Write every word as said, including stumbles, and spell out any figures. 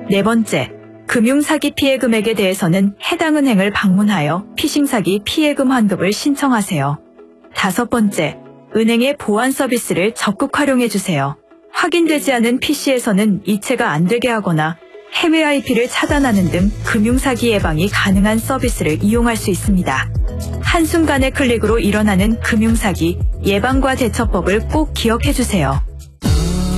네 번째, 금융사기 피해 금액에 대해서는 해당 은행을 방문하여 피싱사기 피해금 환급을 신청하세요. 다섯 번째, 은행의 보안 서비스를 적극 활용해주세요. 확인되지 않은 피시에서는 이체가 안 되게 하거나 해외 아이피를 차단하는 등 금융사기 예방이 가능한 서비스를 이용할 수 있습니다. 한순간의 클릭으로 일어나는 금융사기 예방과 대처법을 꼭 기억해주세요.